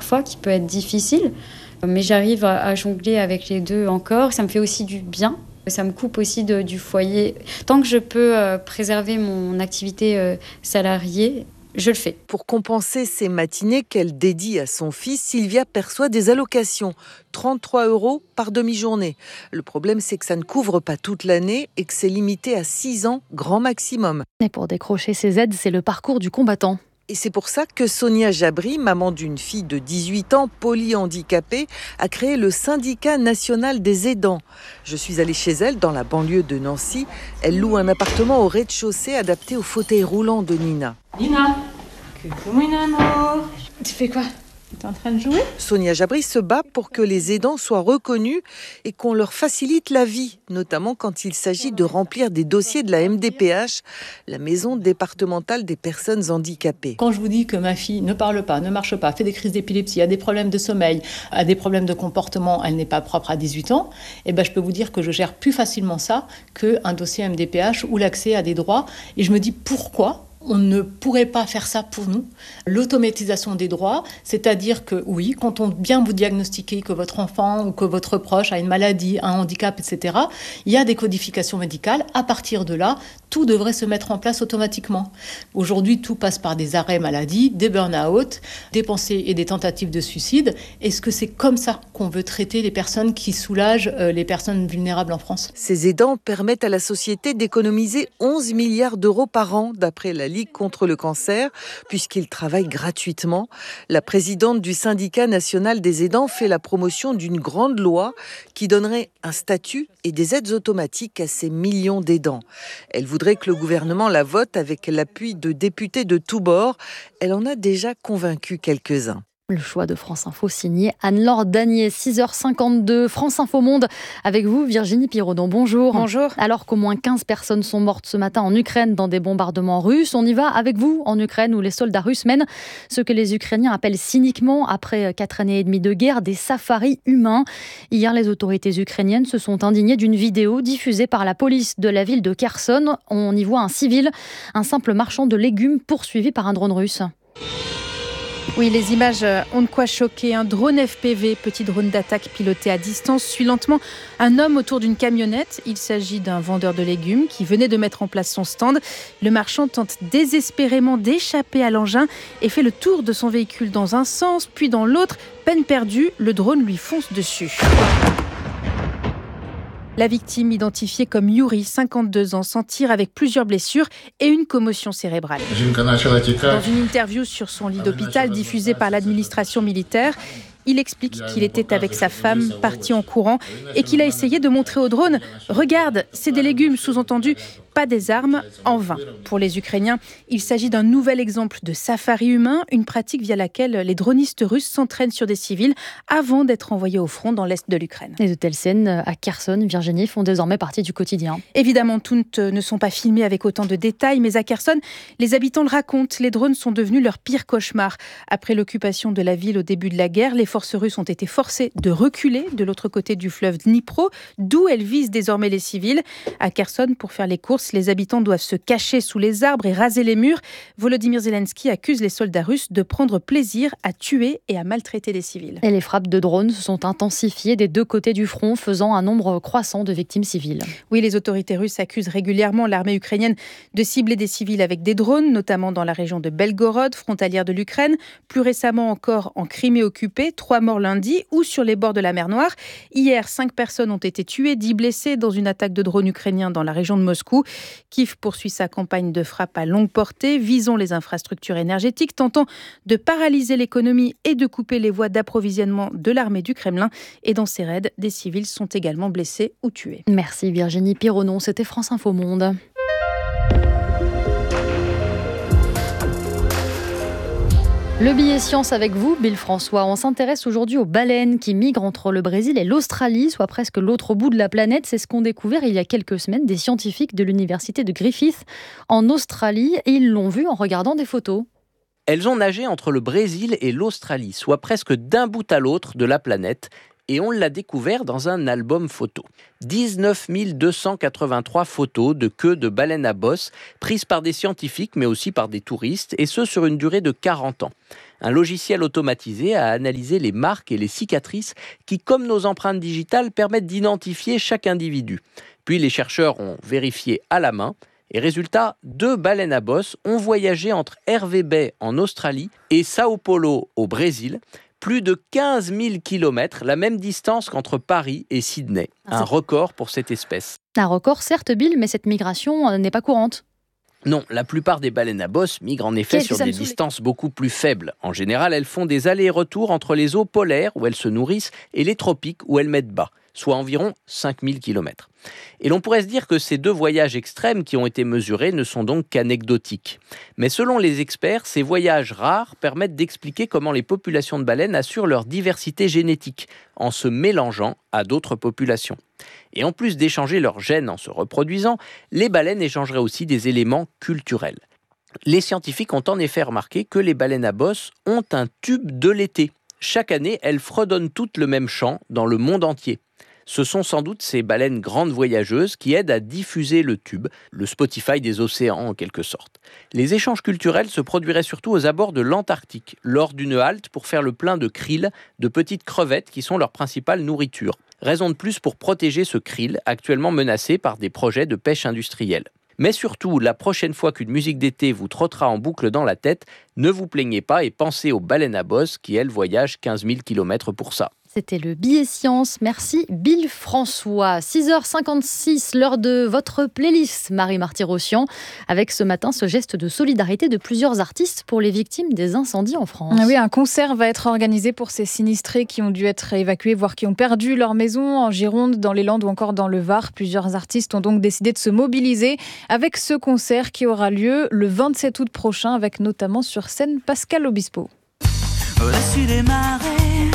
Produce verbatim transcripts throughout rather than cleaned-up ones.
parfois qui peut être difficile. Mais j'arrive à, à jongler avec les deux encore. Ça me fait aussi du bien. Ça me coupe aussi de, du foyer. Tant que je peux euh, préserver mon activité euh, salariée, je le fais. Pour compenser ces matinées qu'elle dédie à son fils, Sylvia perçoit des allocations, trente-trois euros par demi-journée. Le problème, c'est que ça ne couvre pas toute l'année et que c'est limité à six ans, grand maximum. Et pour décrocher ces aides, c'est le parcours du combattant. Et c'est pour ça que Sonia Jabri, maman d'une fille de dix-huit ans, polyhandicapée, a créé le syndicat national des aidants. Je suis allée chez elle, dans la banlieue de Nancy. Elle loue un appartement au rez-de-chaussée adapté au fauteuil roulant de Nina. Nina, coucou mon amour. Tu fais quoi ? T'es en train de jouer ? Sonia Jabri se bat pour que les aidants soient reconnus et qu'on leur facilite la vie, notamment quand il s'agit de remplir des dossiers de la M D P H, la Maison départementale des personnes handicapées. Quand je vous dis que ma fille ne parle pas, ne marche pas, fait des crises d'épilepsie, a des problèmes de sommeil, a des problèmes de comportement, elle n'est pas propre à dix-huit ans, eh ben je peux vous dire que je gère plus facilement ça qu'un dossier M D P H ou l'accès à des droits. Et je me dis pourquoi on ne pourrait pas faire ça pour nous. L'automatisation des droits, c'est-à-dire que oui, quand on vient vous diagnostiquer que votre enfant ou que votre proche a une maladie, un handicap, et cetera, il y a des codifications médicales. À partir de là, tout devrait se mettre en place automatiquement. Aujourd'hui, tout passe par des arrêts maladie, des burn-out, des pensées et des tentatives de suicide. Est-ce que c'est comme ça qu'on veut traiter les personnes qui soulagent euh, les personnes vulnérables en France ? Ces aidants permettent à la société d'économiser onze milliards d'euros par an, d'après la Ligue contre le cancer, puisqu'ils travaillent gratuitement. La présidente du syndicat national des aidants fait la promotion d'une grande loi qui donnerait un statut et des aides automatiques à ces millions d'aidants. Elle voudrait que le gouvernement la vote avec l'appui de députés de tous bords. Elle en a déjà convaincu quelques-uns. Le choix de France Info signé Anne-Laure Danier, six heures cinquante-deux, France Info Monde. Avec vous, Virginie Piraudon, bonjour. Bonjour. Alors qu'au moins quinze personnes sont mortes ce matin en Ukraine dans des bombardements russes, on y va avec vous en Ukraine où les soldats russes mènent ce que les Ukrainiens appellent cyniquement, après quatre années et demie de guerre, des safaris humains. Hier, les autorités ukrainiennes se sont indignées d'une vidéo diffusée par la police de la ville de Kherson. On y voit un civil, un simple marchand de légumes poursuivi par un drone russe. Oui, les images ont de quoi choquer. Un drone F P V, petit drone d'attaque piloté à distance, suit lentement un homme autour d'une camionnette. Il s'agit d'un vendeur de légumes qui venait de mettre en place son stand. Le marchand tente désespérément d'échapper à l'engin et fait le tour de son véhicule dans un sens, puis dans l'autre. Peine perdue, le drone lui fonce dessus. La victime, identifiée comme Yuri, cinquante-deux ans, s'en tire avec plusieurs blessures et une commotion cérébrale. Dans une interview sur son lit d'hôpital diffusée par l'administration militaire, il explique qu'il était avec sa femme, parti en courant, et qu'il a essayé de montrer au drone « Regarde, c'est des légumes », sous-entendu « pas des armes », en vain. Pour les Ukrainiens, il s'agit d'un nouvel exemple de safari humain, une pratique via laquelle les dronistes russes s'entraînent sur des civils avant d'être envoyés au front dans l'est de l'Ukraine. Et de telles scènes à Kherson, Virginie, font désormais partie du quotidien. Évidemment, toutes ne sont pas filmées avec autant de détails, mais à Kherson, les habitants le racontent, les drones sont devenus leur pire cauchemar. Après l'occupation de la ville au début de la guerre, les forces russes ont été forcées de reculer de l'autre côté du fleuve Dnipro, d'où elles visent désormais les civils. À Kherson, pour faire les courses, les habitants doivent se cacher sous les arbres et raser les murs. Volodymyr Zelensky accuse les soldats russes de prendre plaisir à tuer et à maltraiter des civils. Et les frappes de drones se sont intensifiées des deux côtés du front, faisant un nombre croissant de victimes civiles. Oui, les autorités russes accusent régulièrement l'armée ukrainienne de cibler des civils avec des drones, notamment dans la région de Belgorod, frontalière de l'Ukraine. Plus récemment encore en Crimée occupée, trois morts lundi, ou sur les bords de la mer Noire. Hier, cinq personnes ont été tuées, dix blessées dans une attaque de drones ukrainiens dans la région de Moscou. Kiev poursuit sa campagne de frappe à longue portée, visant les infrastructures énergétiques, tentant de paralyser l'économie et de couper les voies d'approvisionnement de l'armée du Kremlin. Et dans ces raids, des civils sont également blessés ou tués. Merci Virginie Piraudon, c'était France Info Monde. Le billet science avec vous, Bill François. On s'intéresse aujourd'hui aux baleines qui migrent entre le Brésil et l'Australie, soit presque l'autre bout de la planète. C'est ce qu'ont découvert il y a quelques semaines des scientifiques de l'université de Griffith en Australie et ils l'ont vu en regardant des photos. Elles ont nagé entre le Brésil et l'Australie, soit presque d'un bout à l'autre de la planète. Et on l'a découvert dans un album photo. dix-neuf mille deux cent quatre-vingt-trois photos de queues de baleines à bosse, prises par des scientifiques, mais aussi par des touristes, et ce sur une durée de quarante ans. Un logiciel automatisé a analysé les marques et les cicatrices qui, comme nos empreintes digitales, permettent d'identifier chaque individu. Puis les chercheurs ont vérifié à la main. Et résultat, deux baleines à bosse ont voyagé entre Hervey Bay en Australie et Sao Paulo au Brésil. Plus de quinze mille kilomètres, la même distance qu'entre Paris et Sydney. Un record pour cette espèce. Un record, certes, Bill, mais cette migration n'est pas courante. Non, la plupart des baleines à bosse migrent en effet sur des distances beaucoup plus faibles. En général, elles font des allers et retours entre les eaux polaires où elles se nourrissent et les tropiques où elles mettent bas, soit environ cinq mille kilomètres. Et l'on pourrait se dire que ces deux voyages extrêmes qui ont été mesurés ne sont donc qu'anecdotiques. Mais selon les experts, ces voyages rares permettent d'expliquer comment les populations de baleines assurent leur diversité génétique en se mélangeant à d'autres populations. Et en plus d'échanger leurs gènes en se reproduisant, les baleines échangeraient aussi des éléments culturels. Les scientifiques ont en effet remarqué que les baleines à bosse ont un tube de l'été. Chaque année, elles fredonnent toutes le même chant dans le monde entier. Ce sont sans doute ces baleines grandes voyageuses qui aident à diffuser le tube, le Spotify des océans en quelque sorte. Les échanges culturels se produiraient surtout aux abords de l'Antarctique, lors d'une halte pour faire le plein de krill, de petites crevettes qui sont leur principale nourriture. Raison de plus pour protéger ce krill, actuellement menacé par des projets de pêche industrielle. Mais surtout, la prochaine fois qu'une musique d'été vous trottera en boucle dans la tête, ne vous plaignez pas et pensez aux baleines à bosse qui, elles, voyagent quinze mille kilomètres pour ça. C'était le billet science. Merci Bill François. six heures cinquante-six, l'heure de votre playlist, Marie Marty-Rossian, avec ce matin ce geste de solidarité de plusieurs artistes pour les victimes des incendies en France. Oui, un concert va être organisé pour ces sinistrés qui ont dû être évacués, voire qui ont perdu leur maison en Gironde, dans les Landes ou encore dans le Var. Plusieurs artistes ont donc décidé de se mobiliser avec ce concert qui aura lieu le vingt-sept août prochain, avec notamment sur scène Pascal Obispo. Au-dessus des marées,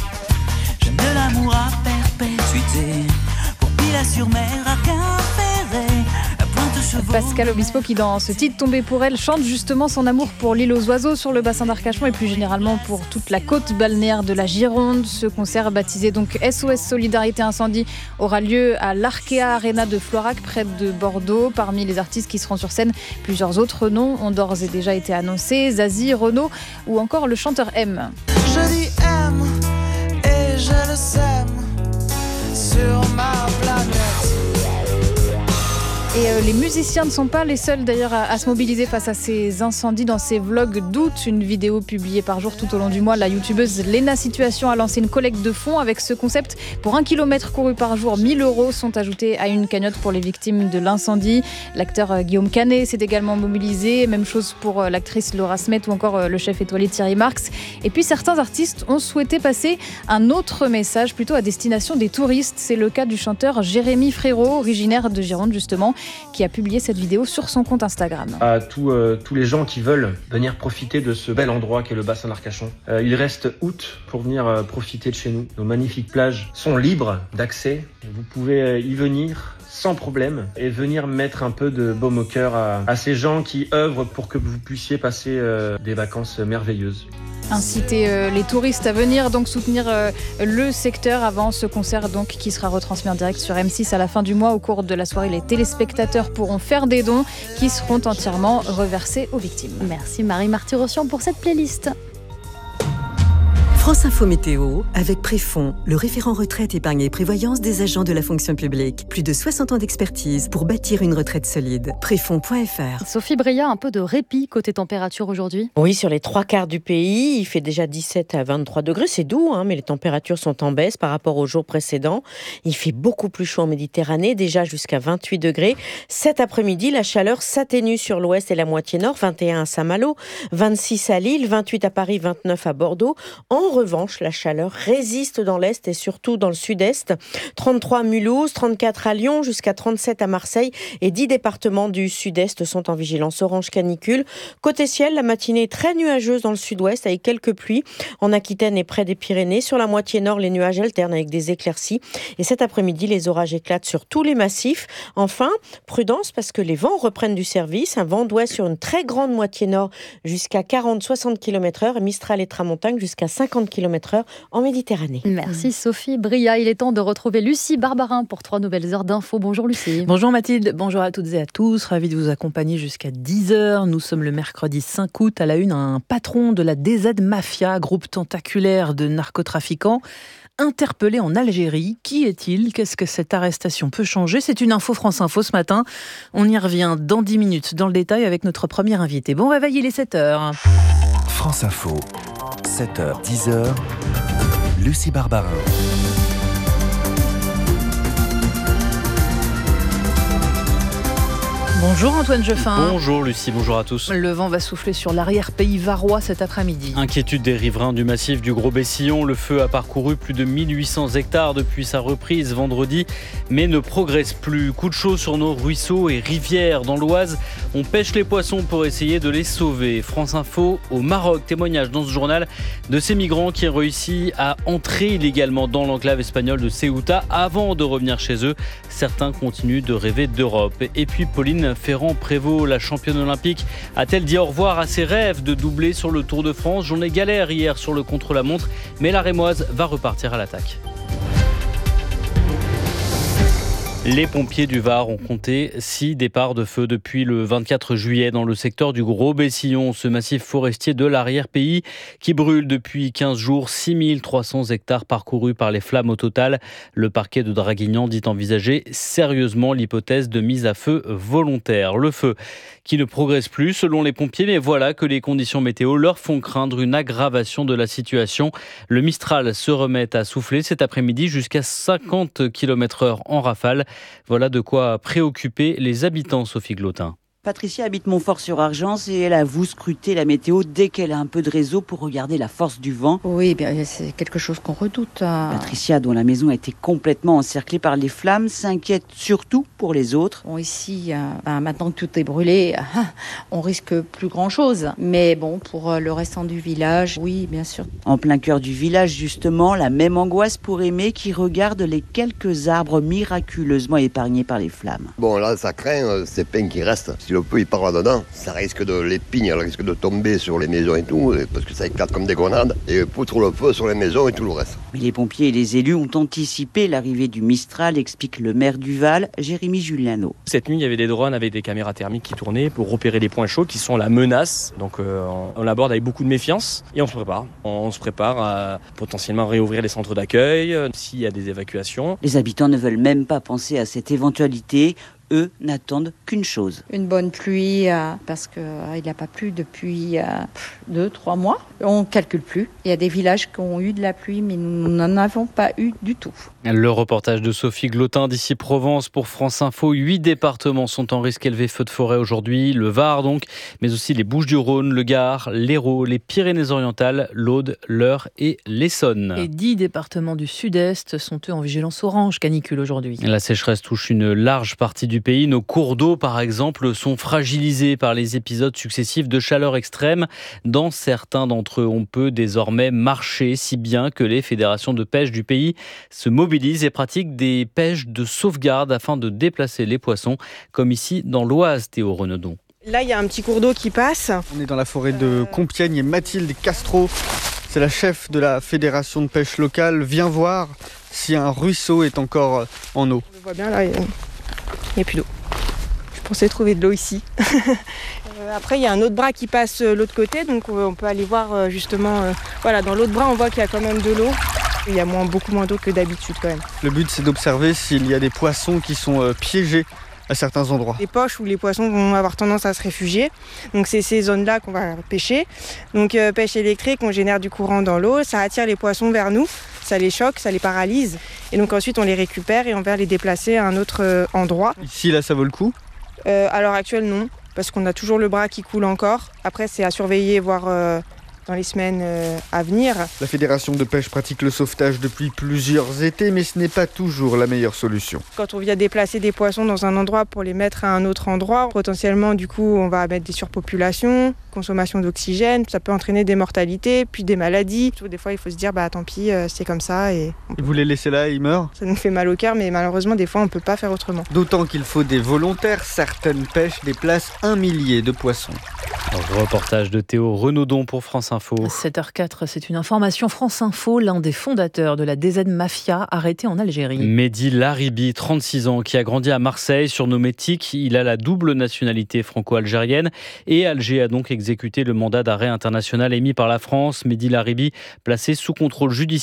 j'aime de l'amour à perpétuité. Pour Pilat-sur-Mer, à Quimperlé, à Pointe-Chevaux. Pascal Obispo qui, dans ce titre Tombé pour elle, chante justement son amour pour l'île aux oiseaux sur le bassin d'Arcachon et plus généralement pour toute la côte balnéaire de la Gironde. Ce concert, baptisé donc S O S Solidarité Incendie, aura lieu à l'Arkea Arena de Florac, près de Bordeaux. Parmi les artistes qui seront sur scène, plusieurs autres noms ont d'ores et déjà été annoncés. Zazie, Renaud ou encore le chanteur M. Je dis M et je le sème sur ma planète. Et euh, les musiciens ne sont pas les seuls d'ailleurs à, à se mobiliser face à ces incendies. Dans ces vlogs d'août, une vidéo publiée par jour tout au long du mois, la youtubeuse Lena Situation a lancé une collecte de fonds avec ce concept. Pour un kilomètre couru par jour, mille euros sont ajoutés à une cagnotte pour les victimes de l'incendie. L'acteur euh, Guillaume Canet s'est également mobilisé. Même chose pour euh, l'actrice Laura Smet ou encore euh, le chef étoilé Thierry Marx. Et puis certains artistes ont souhaité passer un autre message, plutôt à destination des touristes. C'est le cas du chanteur Jérémy Frérot, originaire de Gironde justement, qui a publié cette vidéo sur son compte Instagram. À tous, euh, tous les gens qui veulent venir profiter de ce bel endroit qu'est le bassin d'Arcachon. Euh, il reste août pour venir euh, profiter de chez nous. Nos magnifiques plages sont libres d'accès. Vous pouvez euh, y venir sans problème et venir mettre un peu de baume au cœur à, à ces gens qui œuvrent pour que vous puissiez passer euh, des vacances merveilleuses. Inciter euh, les touristes à venir donc soutenir euh, le secteur avant ce concert donc qui sera retransmis en direct sur M six à la fin du mois. Au cours de la soirée, les téléspectateurs pourront faire des dons qui seront entièrement reversés aux victimes. Merci Marie Marty-Rossian pour cette playlist. France Info Météo, avec Préfonds, le référent retraite, épargne et prévoyance des agents de la fonction publique. Plus de soixante ans d'expertise pour bâtir une retraite solide. Préfonds point F R. Sophie Breillat, un peu de répit côté température aujourd'hui? Oui, sur les trois quarts du pays, il fait déjà dix-sept à vingt-trois degrés. C'est doux, hein, mais les températures sont en baisse par rapport aux jours précédents. Il fait beaucoup plus chaud en Méditerranée, déjà jusqu'à vingt-huit degrés. Cet après-midi, la chaleur s'atténue sur l'ouest et la moitié nord. vingt et un à Saint-Malo, vingt-six à Lille, vingt-huit à Paris, vingt-neuf à Bordeaux. En En revanche, la chaleur résiste dans l'Est et surtout dans le Sud-Est. trente-trois à Mulhouse, trente-quatre à Lyon, jusqu'à trente-sept à Marseille et dix départements du Sud-Est sont en vigilance orange canicule. Côté ciel, la matinée est très nuageuse dans le Sud-Ouest avec quelques pluies en Aquitaine et près des Pyrénées. Sur la moitié nord, les nuages alternent avec des éclaircies. Et cet après-midi, les orages éclatent sur tous les massifs. Enfin, prudence parce que les vents reprennent du service. Un vent d'ouest sur une très grande moitié nord jusqu'à quarante à soixante kilomètres heure. Mistral et Tramontane jusqu'à cinquante cinquante kilomètres heure en Méditerranée. Merci Sophie Bria. Il est temps de retrouver Lucie Barbarin pour trois nouvelles heures d'infos. Bonjour Lucie. Bonjour Mathilde, bonjour à toutes et à tous. Ravi de vous accompagner jusqu'à dix heures. Nous sommes le mercredi cinq août. À la une, un patron de la D Z Mafia, groupe tentaculaire de narcotrafiquants, interpellé en Algérie. Qui est-il ? Qu'est-ce que cette arrestation peut changer ? C'est une info France Info ce matin. On y revient dans dix minutes dans le détail avec notre premier invité. Bon réveil, il est sept heures. France Info, sept heures, dix heures, Lucie Barbarin. Bonjour Antoine Jeffin. Bonjour Lucie, bonjour à tous. Le vent va souffler sur l'arrière-pays varois cet après-midi. Inquiétude des riverains du massif du Gros Bessillon. Le feu a parcouru plus de mille huit cents hectares depuis sa reprise vendredi, mais ne progresse plus. Coup de chaud sur nos ruisseaux et rivières. Dans l'Oise, on pêche les poissons pour essayer de les sauver. France Info au Maroc. Témoignage dans ce journal de ces migrants qui ont réussi à entrer illégalement dans l'enclave espagnole de Ceuta avant de revenir chez eux. Certains continuent de rêver d'Europe. Et puis Pauline Ferrand-Prévot, la championne olympique, a-t-elle dit au revoir à ses rêves de doubler sur le Tour de France ? Journée galère hier sur le contre-la-montre, mais la Rémoise va repartir à l'attaque. Les pompiers du Var ont compté six départs de feu depuis le vingt-quatre juillet dans le secteur du Gros Bessillon, ce massif forestier de l'arrière-pays qui brûle depuis quinze jours, six mille trois cents hectares parcourus par les flammes au total. Le parquet de Draguignan dit envisager sérieusement l'hypothèse de mise à feu volontaire. Le feu qui ne progresse plus selon les pompiers, mais voilà que les conditions météo leur font craindre une aggravation de la situation. Le Mistral se remet à souffler cet après-midi jusqu'à cinquante kilomètres heure en rafale. Voilà de quoi préoccuper les habitants, Sophie Glotin. Patricia habite Montfort-sur-Argence et elle avoue scruter la météo dès qu'elle a un peu de réseau pour regarder la force du vent. Oui, bien, c'est quelque chose qu'on redoute. Hein. Patricia, dont la maison a été complètement encerclée par les flammes, s'inquiète surtout pour les autres. Bon, ici, euh, ben, maintenant que tout est brûlé, euh, on risque plus grand-chose. Mais bon, pour euh, le restant du village, oui, bien sûr. En plein cœur du village, justement, la même angoisse pour Aimé qui regarde les quelques arbres miraculeusement épargnés par les flammes. Bon, là, ça craint euh, ces pins qui restent. Si le feu il part là-dedans, ça risque de, les pignes elles risquent de tomber sur les maisons et tout, parce que ça éclate comme des grenades, et foutre le feu sur les maisons et tout le reste. Mais les pompiers et les élus ont anticipé l'arrivée du Mistral, explique le maire du Val, Jérémy Juliano. Cette nuit, il y avait des drones avec des caméras thermiques qui tournaient pour repérer les points chauds qui sont la menace. Donc euh, on l'aborde avec beaucoup de méfiance et on se prépare. On se prépare à potentiellement réouvrir les centres d'accueil, euh, s'il y a des évacuations. Les habitants ne veulent même pas penser à cette éventualité. Eux n'attendent qu'une chose. Une bonne pluie, euh, parce qu'il euh, n'a pas plu depuis euh, deux, trois mois. On ne calcule plus. Il y a des villages qui ont eu de la pluie, mais nous n'en avons pas eu du tout. Le reportage de Sophie Glotin d'ici Provence pour France Info. Huit départements sont en risque élevé feu de forêt aujourd'hui. Le Var donc, mais aussi les Bouches-du-Rhône, le Gard, l'Hérault, les Pyrénées-Orientales, l'Aude, l'Eure et l'Essonne. Et dix départements du Sud-Est sont eux en vigilance orange canicule aujourd'hui. La sécheresse touche une large partie du pays. Nos cours d'eau, par exemple, sont fragilisés par les épisodes successifs de chaleur extrême. Dans certains d'entre eux, on peut désormais marcher, si bien que les fédérations de pêche du pays se mobilisent et pratiquent des pêches de sauvegarde afin de déplacer les poissons, comme ici dans l'Oise, Théo Renaudon. Là, il y a un petit cours d'eau qui passe. On est dans la forêt de Compiègne et Mathilde Castro, c'est la chef de la fédération de pêche locale, vient voir si un ruisseau est encore en eau. On le voit bien là, il n'y a plus d'eau. Je pensais trouver de l'eau ici. Après, il y a un autre bras qui passe de l'autre côté, donc on peut aller voir justement. Voilà, dans l'autre bras, on voit qu'il y a quand même de l'eau. Il y a moins, beaucoup moins d'eau que d'habitude quand même. Le but, c'est d'observer s'il y a des poissons qui sont piégés à certains endroits. Des poches où les poissons vont avoir tendance à se réfugier. Donc c'est ces zones-là qu'on va pêcher. Donc euh, pêche électrique, on génère du courant dans l'eau, ça attire les poissons vers nous, ça les choque, ça les paralyse. Et donc ensuite on les récupère et on va les déplacer à un autre euh, endroit. Ici, là, ça vaut le coup ? euh, À l'heure actuelle, non. Parce qu'on a toujours le bras qui coule encore. Après, c'est à surveiller, voir... Euh, dans les semaines à venir. La fédération de pêche pratique le sauvetage depuis plusieurs étés, mais ce n'est pas toujours la meilleure solution. Quand on vient déplacer des poissons dans un endroit pour les mettre à un autre endroit, potentiellement, du coup, on va mettre des surpopulations, consommation d'oxygène, ça peut entraîner des mortalités, puis des maladies. Des fois, il faut se dire, bah tant pis, c'est comme ça. Et, et vous les laissez là, ils meurent ? Ça nous fait mal au cœur, mais malheureusement, des fois, on ne peut pas faire autrement. D'autant qu'il faut des volontaires. Certaines pêches déplacent un millier de poissons. Reportage de Théo Renaudon pour France Info. sept heures quatre, c'est une information France Info. L'un des fondateurs de la D Z Mafia arrêté en Algérie. Mehdi Laribi, trente-six ans, qui a grandi à Marseille, surnommé Tic. Il a la double nationalité franco-algérienne et Alger a donc exécuté le mandat d'arrêt international émis par la France. Mehdi Laribi, placé sous contrôle judiciaire